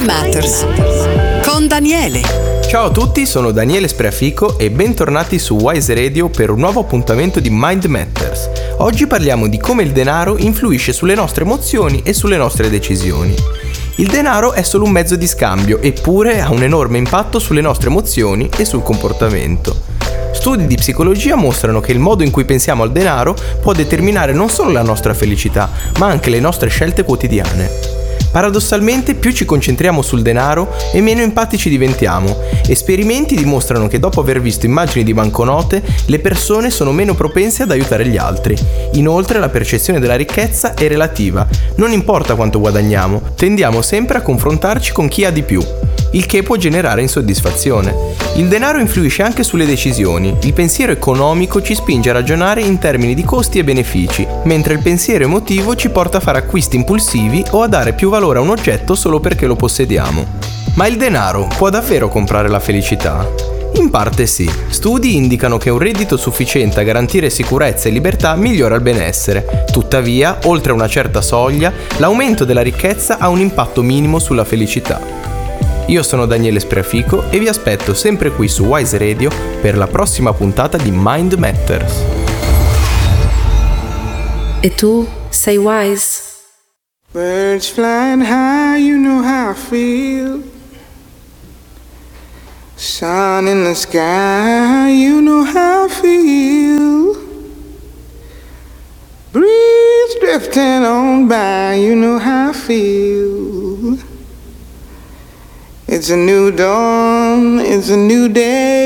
Matters con Daniele. Ciao a tutti, sono Daniele Spreafico e bentornati su Wise Radio per un nuovo appuntamento di Mind Matters. Oggi parliamo di come il denaro influisce sulle nostre emozioni e sulle nostre decisioni. Il denaro è solo un mezzo di scambio, eppure ha un enorme impatto sulle nostre emozioni e sul comportamento. Studi di psicologia mostrano che il modo in cui pensiamo al denaro può determinare non solo la nostra felicità, ma anche le nostre scelte quotidiane. Paradossalmente, più ci concentriamo sul denaro e meno empatici diventiamo. Esperimenti dimostrano che dopo aver visto immagini di banconote, le persone sono meno propense ad aiutare gli altri. Inoltre, la percezione della ricchezza è relativa. Non importa quanto guadagniamo, tendiamo sempre a confrontarci con chi ha di più, il che può generare insoddisfazione. Il denaro influisce anche sulle decisioni. Il pensiero economico ci spinge a ragionare in termini di costi e benefici, mentre il pensiero emotivo ci porta a fare acquisti impulsivi o a dare più valore a un oggetto solo perché lo possediamo. Ma il denaro può davvero comprare la felicità? In parte sì. Studi indicano che un reddito sufficiente a garantire sicurezza e libertà migliora il benessere. Tuttavia, oltre una certa soglia, l'aumento della ricchezza ha un impatto minimo sulla felicità. Io sono Daniele Spreafico e vi aspetto sempre qui su Wise Radio per la prossima puntata di Mind Matters. E tu sei wise? Birds flying high, you know how I feel. Sun in the sky, you know how I feel. Breeze drifting on by, you know how I feel. It's a new dawn, it's a new day.